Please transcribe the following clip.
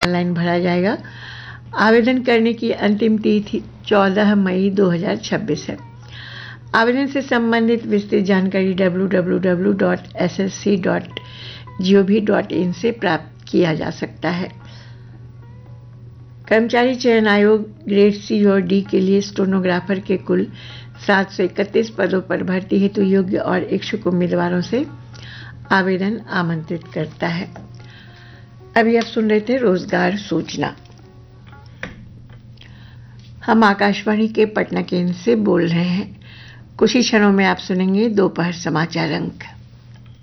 Online भरा जाएगा। आवेदन करने की अंतिम तिथि 14 मई 2026 है। आवेदन से संबंधित विस्तृत जानकारी www.ssc.gov.in से प्राप्त किया जा सकता है। कर्मचारी चयन आयोग ग्रेड सी और डी के लिए स्टेनोग्राफर के कुल 731 पदों पर भर्ती हेतु योग्य और इच्छुक उम्मीदवारों से आवेदन आमंत्रित करता है। अभी आप सुन रहे थे रोजगार सूचना। हम आकाशवाणी के पटना केंद्र से बोल रहे हैं। कुछ ही क्षणों में आप सुनेंगे दोपहर समाचार अंक।